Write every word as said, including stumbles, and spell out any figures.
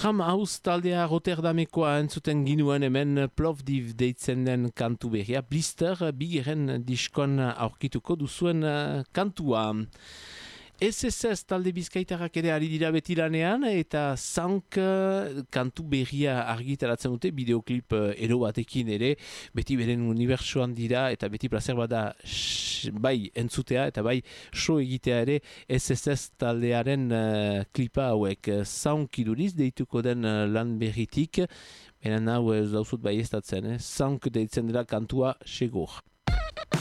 Tramhaus taldea Rotterdamekoa entzuten ginuen hemen Plovdiv deitzen den kantu berria. Blister bigeren diskon aurkituko duzuen uh, kantua. S S S talde bizkaitarrak ere ari dira beti lanean eta Sank kantu berria argitaratzen dute, bideoklip ero batekin ere, beti beren unibertsuan dira eta beti placer bada bai entzutea eta bai show egitea ere S S S taldearen uh, klipa hauek. Sank iduriz deituko den uh, lan berritik, benen hau ez dauzut bai estatzen, eh? Sank deitzen dela kantua segur.